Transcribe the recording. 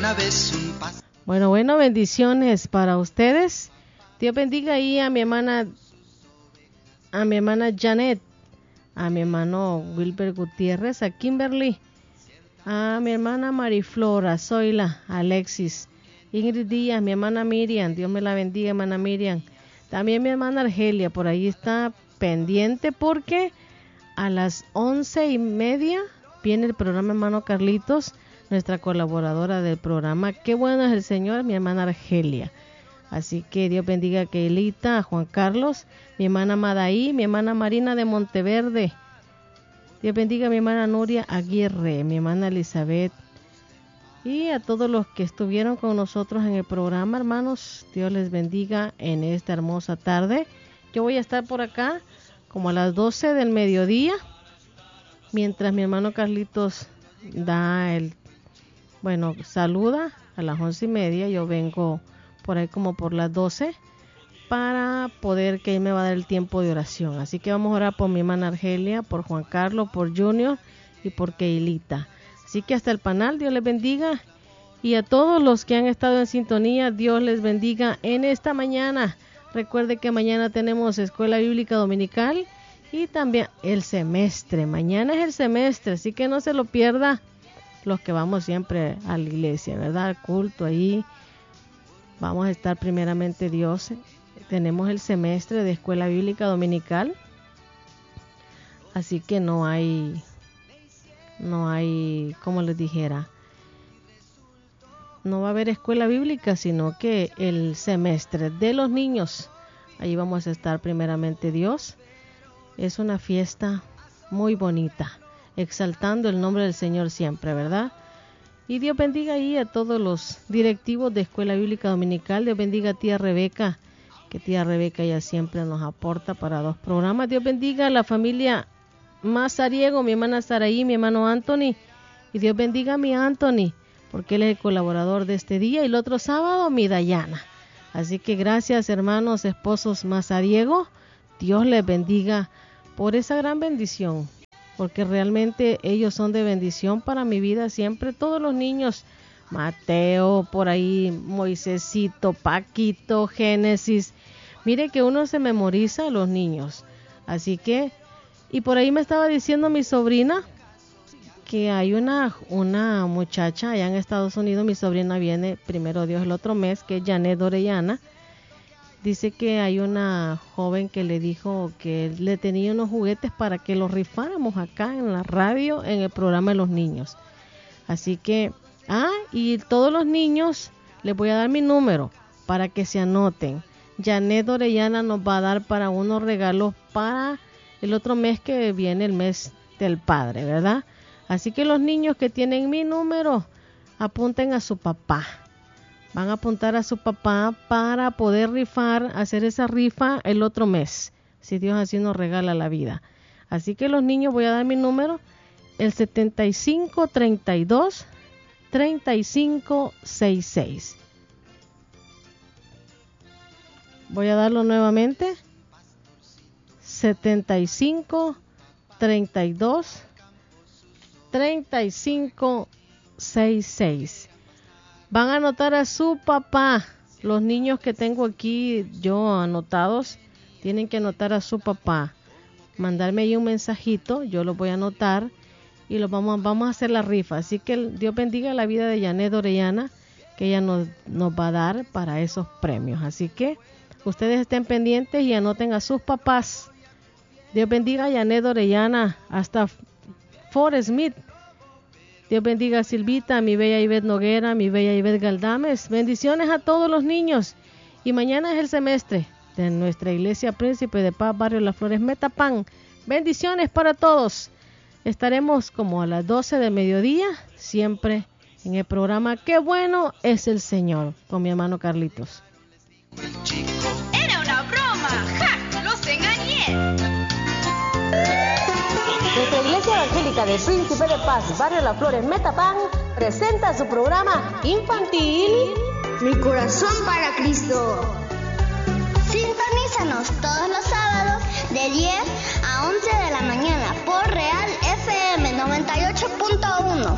Bueno, bendiciones para ustedes. Dios bendiga ahí a mi hermana Janet, a mi hermano Wilber Gutiérrez, a Kimberly, a mi hermana Mariflora, Zoila, Alexis, Ingrid Díaz, mi hermana Miriam, Dios me la bendiga, hermana Miriam. También mi hermana Argelia, por ahí está pendiente porque a las 11:30 viene el programa hermano Carlitos, nuestra colaboradora del programa. Qué bueno es el Señor, mi hermana Argelia. Así que Dios bendiga a Keilita, a Juan Carlos, mi hermana Madaí, mi hermana Marina de Monteverde. Dios bendiga a mi hermana Nuria Aguirre, mi hermana Elizabeth. Y a todos los que estuvieron con nosotros en el programa, hermanos, Dios les bendiga en esta hermosa tarde. Yo voy a estar por acá como a las 12 del mediodía, mientras mi hermano Carlitos saluda a las 11:30. Yo vengo por ahí como por las 12 para poder, que él me va a dar el tiempo de oración. Así que vamos a orar por mi hermana Argelia, por Juan Carlos, por Junior y por Keilita. Así que hasta el panel, Dios les bendiga. Y a todos los que han estado en sintonía, Dios les bendiga en esta mañana. Recuerde que mañana tenemos Escuela Bíblica Dominical y también el semestre. Mañana es el semestre, así que no se lo pierda, los que vamos siempre a la iglesia, ¿verdad? Al culto ahí. Vamos a estar primeramente Dios. Tenemos el semestre de Escuela Bíblica Dominical. Así que no hay, como les dijera, no va a haber escuela bíblica, sino que el semestre de los niños. Ahí vamos a estar primeramente Dios. Es una fiesta muy bonita, exaltando el nombre del Señor siempre, ¿verdad? Y Dios bendiga ahí a todos los directivos de Escuela Bíblica Dominical. Dios bendiga a tía Rebeca, que tía Rebeca ya siempre nos aporta para 2 programas. Dios bendiga a la familia Mazariego, mi hermana Saraí, mi hermano Anthony. Y Dios bendiga a mi Anthony, porque él es el colaborador de este día. Y el otro sábado, mi Dayana. Así que gracias, hermanos, esposos Mazariego. Dios les bendiga por esa gran bendición, porque realmente ellos son de bendición para mi vida siempre. Todos los niños, Mateo, por ahí, Moisésito, Paquito, Génesis. Mire que uno se memoriza a los niños. Así que, y por ahí me estaba diciendo mi sobrina que hay una muchacha allá en Estados Unidos. Mi sobrina viene, primero Dios, el otro mes, que es Janet Orellana. Dice que hay una joven que le dijo que le tenía unos juguetes para que los rifáramos acá en la radio, en el programa de los niños. Así que, y todos los niños, les voy a dar mi número para que se anoten. Janet Orellana nos va a dar para unos regalos para el otro mes que viene, el mes del padre, ¿verdad? Así que los niños que tienen mi número, apunten a su papá. Van a apuntar a su papá para poder hacer esa rifa el otro mes, si Dios así nos regala la vida. Así que los niños, voy a dar mi número, el 7532-3566. Voy a darlo nuevamente, 7532-3566. Van a anotar a su papá. Los niños que tengo aquí yo anotados tienen que anotar a su papá. Mandarme ahí un mensajito, yo lo voy a anotar y vamos a hacer la rifa. Así que Dios bendiga la vida de Janet Orellana, que ella nos va a dar para esos premios. Así que ustedes estén pendientes y anoten a sus papás. Dios bendiga a Janet Orellana hasta Fort Smith. Dios bendiga a Silvita, a mi bella Ivette Noguera, a mi bella Ivette Galdames. Bendiciones a todos los niños. Y mañana es el semestre de nuestra iglesia Príncipe de Paz, Barrio Las Flores, Metapán. Bendiciones para todos. Estaremos como a las 12 del mediodía, siempre en el programa Qué bueno es el Señor, con mi hermano Carlitos. Era una broma. ¡Ja! ¡Los engañé! Nuestra Iglesia Evangélica del Príncipe de Paz, Barrio Las Flores, Metapán, presenta su programa infantil Mi corazón para Cristo. Sintonízanos todos los sábados de 10 a 11 de la mañana por Real FM 98.1.